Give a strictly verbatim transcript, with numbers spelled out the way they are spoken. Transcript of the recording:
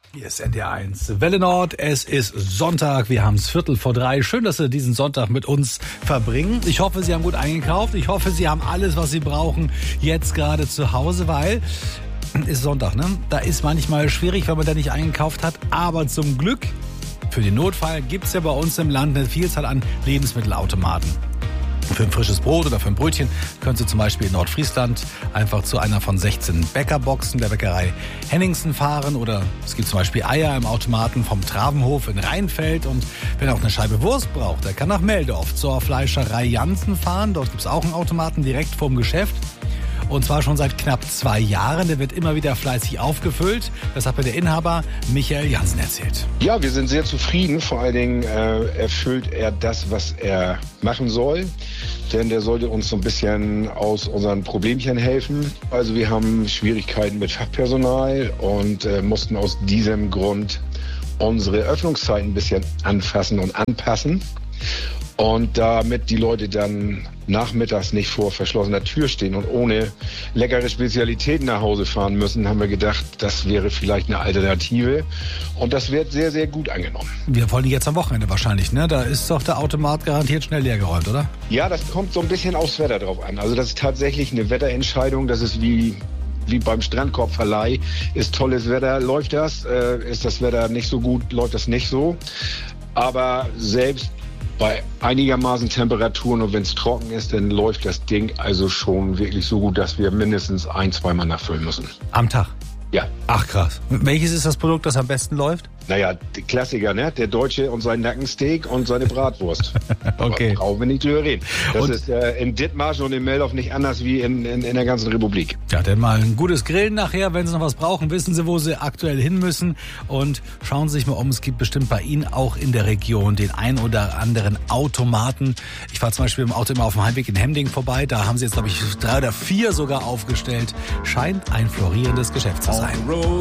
Hier ist N D R eins Welle Nord. Es ist Sonntag. Wir haben es Viertel vor drei. Schön, dass Sie diesen Sonntag mit uns verbringen. Ich hoffe, Sie haben gut eingekauft. Ich hoffe, Sie haben alles, was Sie brauchen, jetzt gerade zu Hause, weil ist Sonntag, ne? Da ist manchmal schwierig, wenn man da nicht eingekauft hat. Aber zum Glück, für den Notfall, gibt's ja bei uns im Land eine Vielzahl an Lebensmittelautomaten. Für ein frisches Brot oder für ein Brötchen können Sie zum Beispiel in Nordfriesland einfach zu einer von sechzehn Bäckerboxen der Bäckerei Henningsen fahren. Oder es gibt zum Beispiel Eier im Automaten vom Travenhof in Rheinfeld. Und wer auch eine Scheibe Wurst braucht, der kann nach Meldorf zur Fleischerei Jansen fahren. Dort gibt es auch einen Automaten direkt vorm Geschäft. Und zwar schon seit knapp zwei Jahren. Der wird immer wieder fleißig aufgefüllt. Das hat mir der Inhaber Michael Jansen erzählt. Ja, wir sind sehr zufrieden. Vor allen Dingen äh, erfüllt er das, was er machen soll. Denn der sollte uns so ein bisschen aus unseren Problemchen helfen. Also wir haben Schwierigkeiten mit Fachpersonal und äh, mussten aus diesem Grund unsere Öffnungszeiten ein bisschen anfassen und anpassen. Und damit die Leute dann nachmittags nicht vor verschlossener Tür stehen und ohne leckere Spezialitäten nach Hause fahren müssen, haben wir gedacht, das wäre vielleicht eine Alternative. Und das wird sehr, sehr gut angenommen. Wir wollen jetzt am Wochenende wahrscheinlich, ne? Da ist doch der Automat garantiert schnell leergeräumt, oder? Ja, das kommt so ein bisschen aufs Wetter drauf an. Also das ist tatsächlich eine Wetterentscheidung. Das ist wie... wie beim Strandkorbverleih. Ist tolles Wetter, läuft das. Äh, ist das Wetter nicht so gut, läuft das nicht so. Aber selbst bei einigermaßen Temperaturen und wenn es trocken ist, dann läuft das Ding also schon wirklich so gut, dass wir mindestens ein-, zweimal nachfüllen müssen. Am Tag? Ja. Ach krass. Welches ist das Produkt, das am besten läuft? Naja, die Klassiker, ne? Der Deutsche und sein Nackensteak und seine Bratwurst. Okay. Aber brauchen wir nicht drüber reden. Das und ist äh, in Dithmarschen und in Meldorf nicht anders wie in, in, in der ganzen Republik. Ja, dann mal ein gutes Grillen nachher. Wenn Sie noch was brauchen, wissen Sie, wo Sie aktuell hin müssen. Und schauen Sie sich mal um. Es gibt bestimmt bei Ihnen auch in der Region den ein oder anderen Automaten. Ich war zum Beispiel im Auto immer auf dem Heimweg in Hemding vorbei. Da haben Sie jetzt, glaube ich, drei oder vier sogar aufgestellt. Scheint ein florierendes Geschäft zu sein.